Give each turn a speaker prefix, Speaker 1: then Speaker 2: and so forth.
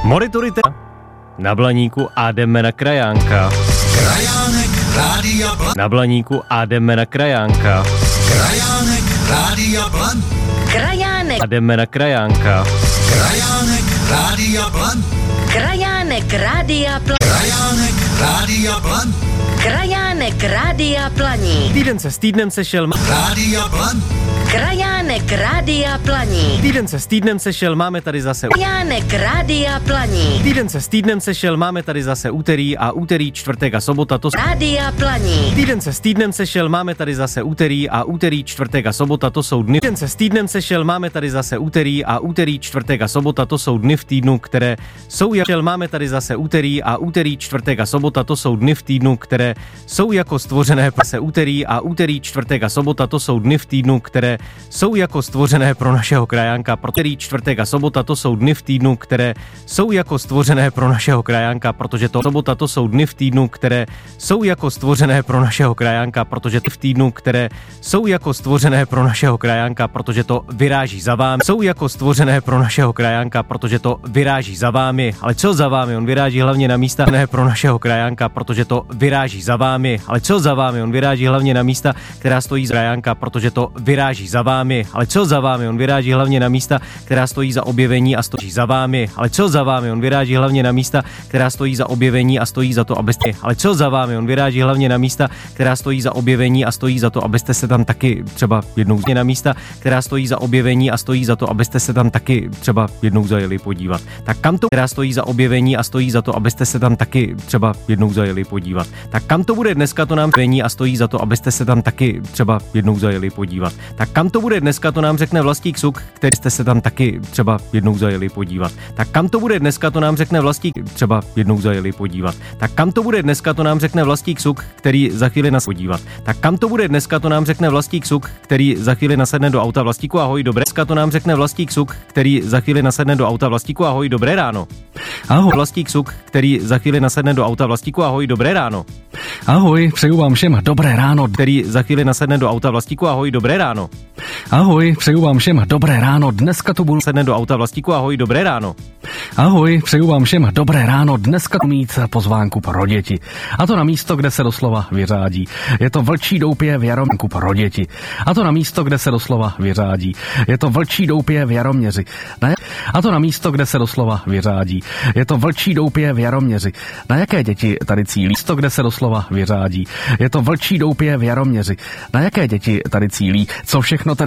Speaker 1: Monitorite na Blaníku a jdeme na Krajánka.
Speaker 2: Krajánek Rádia Blaník.
Speaker 1: Na Blaníku a jdeme na Krajánka.
Speaker 2: Krajánek Rádia Blaník.
Speaker 3: Krajánek
Speaker 1: A jdeme na Krajánka.
Speaker 2: Krajánek Rádia Blaník.
Speaker 3: Krajánek Rádia Blaník.
Speaker 2: Krajánek Rádia Blaník.
Speaker 3: Krajánek Rádia Blaník.
Speaker 1: Týden se s týdnem sešel.
Speaker 2: Rádia Blaník.
Speaker 3: Krajánek Rádia Blaník.
Speaker 1: Týden se s týdnem sešel, máme tady zase.
Speaker 3: Krajánek Rádia Blaník.
Speaker 1: Týden se s týdnem sešel, máme tady zase úterý a úterý, čtvrtek a sobota to.
Speaker 3: Rádia Blaník.
Speaker 1: Týden se s týdnem sešel, máme tady zase úterý a úterý, čtvrtek a sobota to jsou dny. Týden se s týdnem sešel, máme tady zase úterý a úterý, čtvrtek a sobota to jsou dny v týdnu, které jsou jako. Máme tady zase úterý a úterý, čtvrtek a sobota to jsou dny v týdnu, které jsou jako stvořené pro se úterý a úterý, čtvrtek a sobota to jsou dny v týdnu, které jsou jako stvořené pro našeho krajánka. Úterý, čtvrtek a sobota to jsou dny v týdnu, které jsou jako stvořené pro našeho krajánka, protože to sobota to jsou dny v týdnu, které jsou jako stvořené pro našeho krajánka, protože v týdnu, které jsou jako stvořené pro našeho krajánka, protože to vyráží za vámi. Jsou jako stvořené pro našeho krajánka, protože to vyráží za vámi. Ale co za vámi? On vyráží hlavně na místa ne pro našeho krajánka, protože to vyráží za vámi. Ale co za vámi? On vyráží hlavně na místa, která stojí za krajánka, protože to vyráží za vámi. Ale co za vámi? On vyráží hlavně na místa, která stojí za objevení a stojí za vámi. Ale co za vámi? On vyráží hlavně na místa, která stojí za objevení a stojí za to, abyste. Ale co za vámi? On vyráží hlavně na místa, která stojí za objevení a stojí za to, abyste se tam taky třeba jednou na místa, která stojí za objevení a stojí za to, abyste se tam taky třeba jednou zajeli podívat. Tak kam to, která stojí za objevení a stojí za to, abyste se tam taky třeba jednou zajeli podívat. Tak kam to bude dneska, to nám vení a stojí za to, abyste se tam taky třeba jednou zajeli podívat. Tak kam to bude dneska, to nám řekne Vlastík Suk, který jste se tam taky třeba jednou zajeli podívat. Tak kam to bude dneska, to nám řekne Vlastík třeba jednou zajeli podívat. Tak kam to bude dneska, to nám řekne Vlastík Suk, který za chvíli nas podívat. Tak kam to bude dneska, to nám řekne Vlastík Suk, který za chvíli nasedne do auta. Vlastíku, ahoj, dobré. Dneska to nám řekne Vlastík Suk, který za chvíli nasedne do auta. Vlastíku, ahoj, dobré ráno.
Speaker 4: Ahoj.
Speaker 1: Vlastík Suk, který za chvíli nasedne do auta. Vlastíku, ahoj, dobré ráno.
Speaker 4: Ahoj, přeju vám všem dobré ráno.
Speaker 1: Který za chvíli nasedne do auta. Vlastíku, ahoj, dobré ráno.
Speaker 4: Ahoj, přeju vám všem dobré ráno. Dneska to budu
Speaker 1: sedne do auta. Vlastíku, ahoj, dobré ráno.
Speaker 4: Ahoj, přeju vám všem dobré ráno. Dneska to mít pozvánku pro děti. A to na místo, kde se doslova vyřádí. Je to Vlčí doupě v Jaromíři pro děti. A to na místo, kde se doslova vyřádí. Je to Vlčí doupě v Jaroměři. A to na místo, kde se doslova vyřádí. Je to Vlčí doupě v Jaroměři. Na jaké děti tady cílí? Místo, kde se doslova vyřádí. Je to Vlčí doupě v Jaroměři. Na jaké děti tady cílí? Co všechno tady